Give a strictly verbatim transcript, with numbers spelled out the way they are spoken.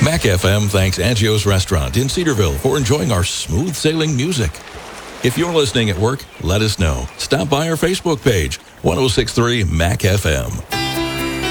Mac F M thanks Angio's Restaurant in Cedarville for enjoying our smooth sailing music. If you're listening at work, let us know. Stop by our Facebook page, one oh six point three Mac F M.